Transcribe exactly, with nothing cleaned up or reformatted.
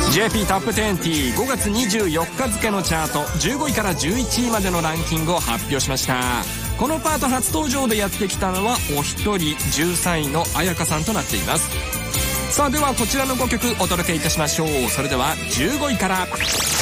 ジェーピー トップにじゅうごがつにじゅうよっか付のチャートじゅうごいからじゅういちいまでのランキングを発表しました。このパート初登場でやってきたのはお一人じゅうさんいの彩香さんとなっています。さあではこちらのごきょくお届けいたしましょう。それではじゅうごいから。